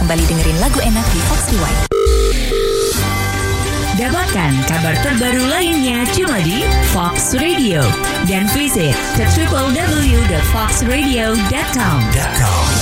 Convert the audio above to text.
kembali dengerin lagu enak di Fox Rewind. Dapatkan kabar terbaru lainnya cuma di Fox Radio dan visit www.foxradio.com.